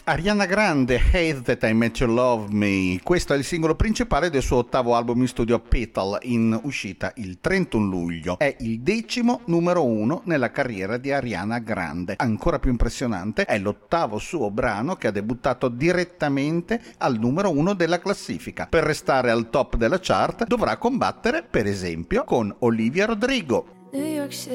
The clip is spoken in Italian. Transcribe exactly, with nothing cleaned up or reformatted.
Ariana Grande, Hate That I Met You Love Me. Questo è il singolo principale del suo ottavo album in studio Petal, in uscita il trentuno luglio. È il decimo numero uno nella carriera di Ariana Grande. Ancora più impressionante, è l'ottavo suo brano che ha debuttato direttamente al numero uno della classifica. Per restare al top della chart dovrà combattere, per esempio, con Olivia Rodrigo. New York City.